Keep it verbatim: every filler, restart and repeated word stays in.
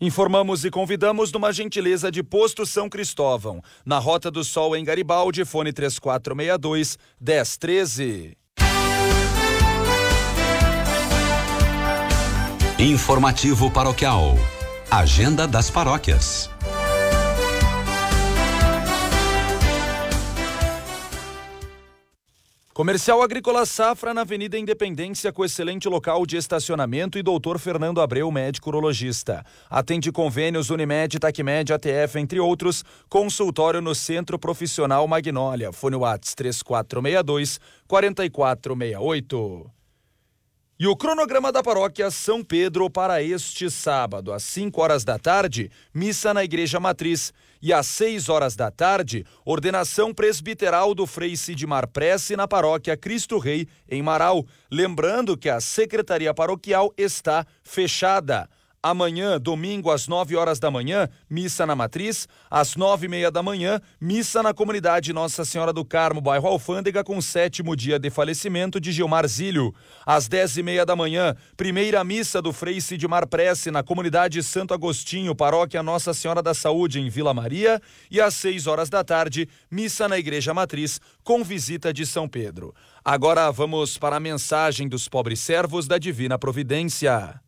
Informamos e convidamos numa gentileza de Posto São Cristóvão, na Rota do Sol em Garibaldi, fone três quatro seis dois, um zero um três. Informativo Paroquial. Agenda das Paróquias. Comercial Agrícola Safra na Avenida Independência, com excelente local de estacionamento, e doutor Fernando Abreu, médico urologista. Atende convênios Unimed, Tacmed, A T F, entre outros. Consultório no Centro Profissional Magnólia. Fone WhatsApp três quatro seis dois, quatro quatro seis oito. E o cronograma da paróquia São Pedro para este sábado, às cinco horas da tarde, missa na Igreja Matriz, e às seis horas da tarde, ordenação presbiteral do Frei Sidmar Prece na paróquia Cristo Rei, em Marau. Lembrando que a secretaria paroquial está fechada. Amanhã, domingo, às nove horas da manhã, missa na Matriz. Às nove e meia da manhã, missa na comunidade Nossa Senhora do Carmo, bairro Alfândega, com o sétimo dia de falecimento de Gilmar Zílio. Às dez e meia da manhã, primeira missa do Frei Sidmar Prece na comunidade Santo Agostinho, paróquia Nossa Senhora da Saúde, em Vila Maria. E às seis horas da tarde, missa na Igreja Matriz, com visita de São Pedro. Agora vamos para a mensagem dos pobres servos da Divina Providência.